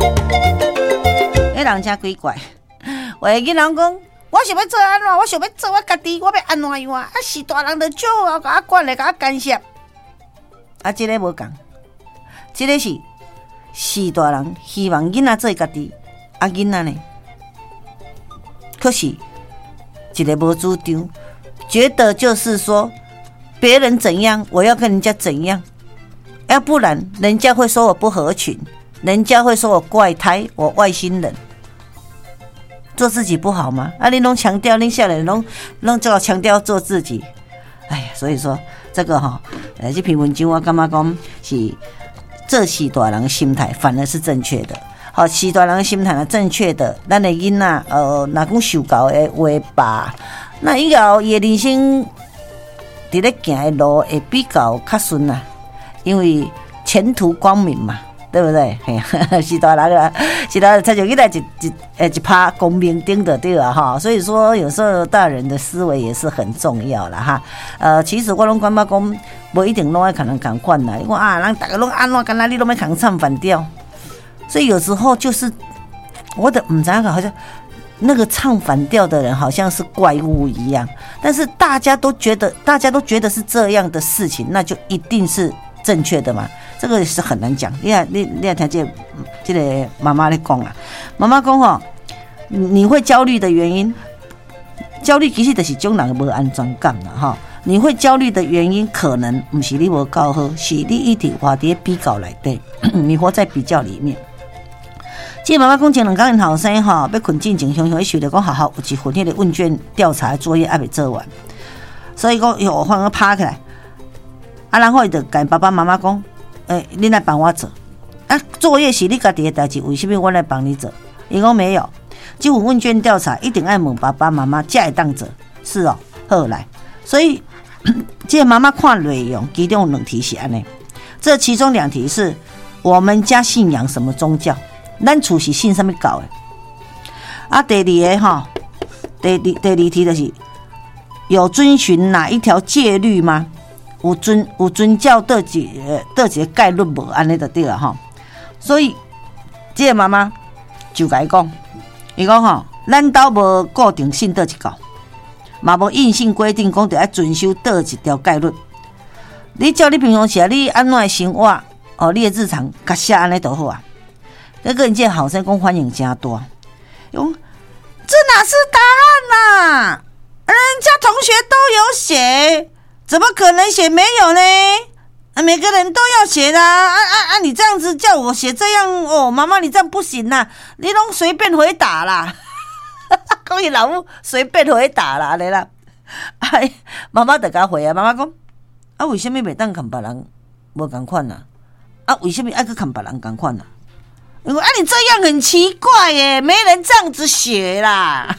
迄人真鬼怪，有的囡仔讲，我想要做安怎，我想要做我家己，我要安怎样啊？是大人就少啊，甲我管咧，甲我干涉。啊，这个无共，这个是大人希望囡仔做家己，啊囡仔呢，可是一个无主张，觉得就是说别人怎样，我要跟人家怎样，要不然人家会说我不合群，人家会说我怪胎，我外星人。做自己不好吗？啊，你拢强调，你下来拢就要强调做自己。哎呀，所以说这个这篇文章我感觉讲是这是大人的心态，反而是正确的。好，是大人的心态是正确的。咱的囡仔若讲受教的话吧，那以后伊的人生伫咧行的路会比较较顺啦，因为前途光明嘛。对不对？是大人啦，是大人才就起来一趴公平顶的对啊哈。所以说有时候大人的思维也是很重要啦哈。其实我拢感觉讲，无一定拢爱可能同款啦。因为人大家拢安怎，干那你拢要扛唱反调，所以有时候就是我的唔知影好像那个唱反调的人好像是怪物一样，但是大家都觉得是这样的事情，那就一定是正确的嘛？这个是很难讲。你也听这个妈妈在讲啦，妈妈讲你会焦虑的原因，焦虑其实就是种人无安全感啦哈。你会焦虑的原因，可能不是你无够好，是你一直活在比较内底，你活在比较里面。这妈妈讲前2天因后生要困进前，想想想到讲好有一份迄个问卷调查作业还没做完，所以讲有反而趴起来。然后伊就跟爸爸妈妈讲，你来帮我做。作业是你家己的代志，为什么我来帮你做？伊讲没有，这份问卷调查一定要问爸爸妈妈才会当做。是哦，好来。所以，这妈妈看内容，其中有2题是安尼。这其中2题是我们家信仰什么宗教？咱厝是信什么教的？第2个第2题就是有遵循哪一条戒律吗？有遵照倒一个概率无安尼就对了哈。所以这个妈妈就甲伊讲，伊讲咱兜无固定信倒一教，嘛无硬性规定讲得要遵守倒一条概率。你照你平常时你安怎生活你的日常甲写安尼就好啊。那个人这后生讲反应真大，用这哪是答案啊？人家同学都有写。怎么可能写没有呢？每个人都要写的你这样子叫我写这样妈妈你这样不行啦，你拢随便回答啦。讲伊老母随便回答啦，来啦。妈妈就甲回啊，妈妈讲为什么袂当跟别人无同款啊？为什么爱去跟别人同款啊？因为你这样很奇怪耶，没人这样子写啦。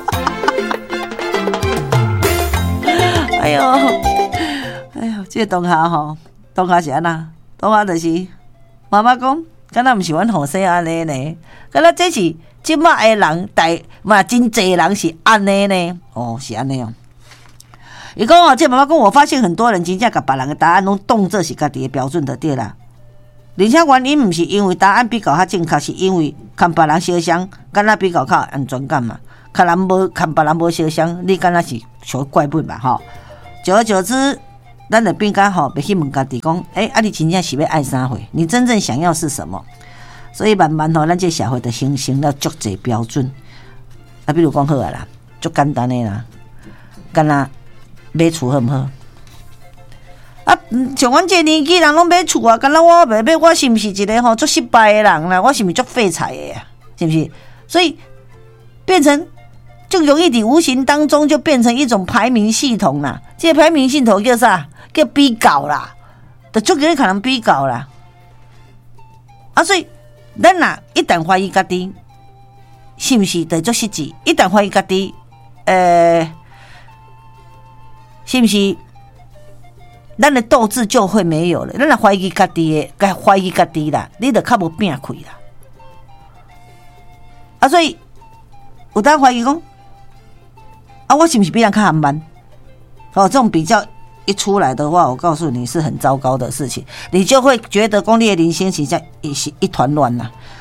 哎呦，这个同学是安那？同学就是妈妈讲，敢若不是阮后生安尼呢？敢若这是即摆的人嘛，真济人是安尼呢？是安尼哦。伊讲这妈妈讲，我发现很多人真正甲别人的答案拢当作是家己的标准就对啦。而且原因不是因为答案比较较正确，是因为跟别人相像，敢若比较较安全感嘛。跟别人无相像，你敢若是像怪物嘛吼？久而久之，咱就变甲袂去问家己讲，你真正是要爱啥货？你真正想要是什么？所以慢慢咱这社会就形成了足侪标准。比如讲好啊啦，足简单的啦，敢若买厝好唔好？像阮这年纪人拢买厝啊，敢若我袂买，我是毋是一个足失败的人啦？我是毋是足废柴的呀？是不是？所以变成。就容易在无形当中就变成一种排名系统啦。这个排名系统叫啥？叫比较啦，就足可能比较啦。所以咱若一旦怀疑家己，是不是就足失志？一旦怀疑家己，是不是咱的斗志就会没有了？咱若怀疑家己的，怀疑家己啦，你就较无拼开啦。所以有当怀疑讲。我是不是比人较含慢？这种比较一出来的话，我告诉你是很糟糕的事情，你就会觉得讲你的人生是一团乱啦。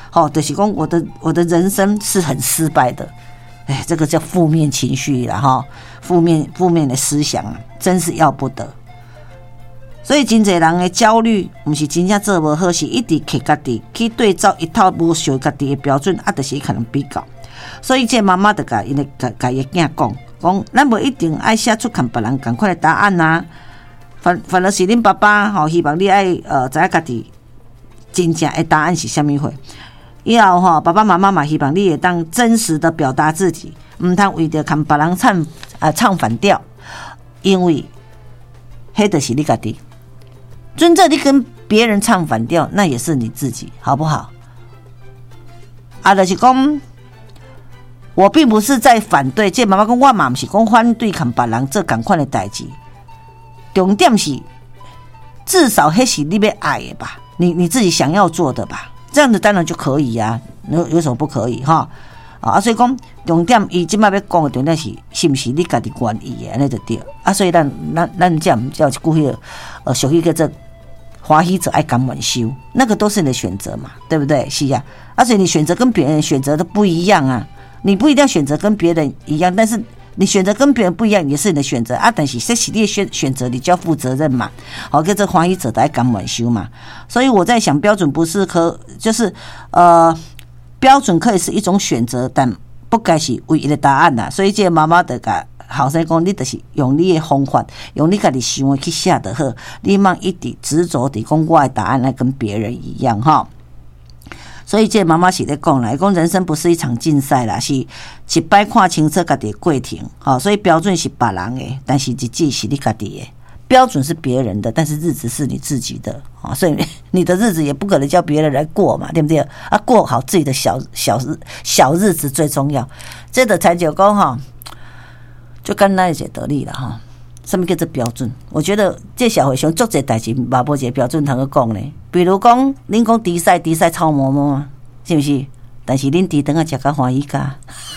就是讲我的人生是很失败的，这个叫负面情绪啦负面的思想真是要不得。所以真侪人的焦虑，不是真正做无好，是一直去家己去对照一套无属家己的标准，就是可能比较。所以这妈妈就甲伊囝讲，咱无一定爱写出跟别人同款的答案啊。反而是恁爸爸希望你爱知影家己真正的答案是啥物货。以后爸爸妈妈嘛希望你也当真实的表达自己，唔通为着跟别人唱反调，因为迄就是你家己。真正你跟别人唱反调，那也是你自己，好不好？就是讲，我并不是在反对，这妈妈讲我嘛不是讲反对跟别人做同款的代志，重点是至少那是你要爱的吧，你自己想要做的吧，这样子当然就可以啊，有什么不可以哈？所以讲重点，伊即摆要讲的重点是不是你家己愿意的，安尼就对。所以咱这样叫一句迄个俗语叫做欢喜者爱甘愿受，那个都是你的选择嘛，对不对？是呀，所以你选择跟别人选择的不一样啊，你不一定要选择跟别人一样，但是你选择跟别人不一样也是你的选择但是这是你的选择，你就要负责任嘛。叫做欢喜者爱甘愿受嘛。所以我在想，标准不是就是标准可以是一种选择，但不该是唯一的答案啦。所以这个妈妈就甲后生讲，你就是用你的方法，用你家己想的去写就好，你莫一直执着地讲我的答案来跟别人一样所以这个妈妈是在讲啦，讲人生不是一场竞赛啦，是一摆看清楚家己的过程所以标准是别人的，但是日子是你家己的。标准是别人的，但是日子是你自己的所以你的日子也不可能叫别人来过嘛，对不对？过好自己的小日子最重要。这个才就讲就简单一些道理啦什么叫做标准？我觉得这社会上做这代志嘛，无一个标准通去讲呢。比如讲，恁讲猪屎臭毛毛是不是？但是恁猪肠食甲欢喜甲，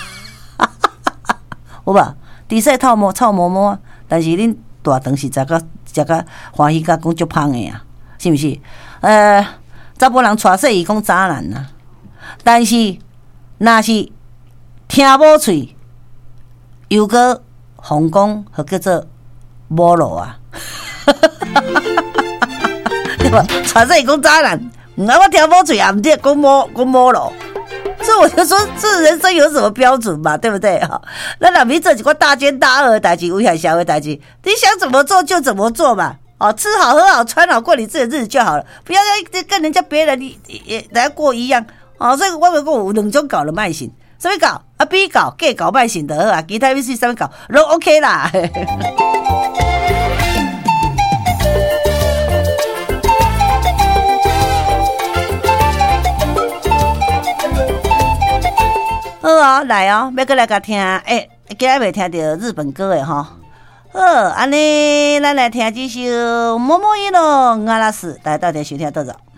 有吧？猪屎臭毛毛，但是恁大肠是食甲欢喜甲，讲足芳的是不是？查甫人娶媳伊讲渣男但是若是听某喙，又个红讲，和叫做某路对吧？娶媳伊讲渣男，我听某喙也唔对，讲某路。所以我就说，这人生有什么标准嘛？对不对那若咪做一个大奸大恶的代志，危害社会的代志，你想怎么做就怎么做嘛。吃好喝好穿好过你自己的日子就好了，不要跟人家别人也来过一样所以我有两种搞的卖性，什么搞B 搞 gay 搞卖性的其他是什么搞都 OK 啦。好来要过来甲听今日未听到日本歌的好，安尼咱来听这首《摸摸一龙阿拉斯》，大家到底收听多少？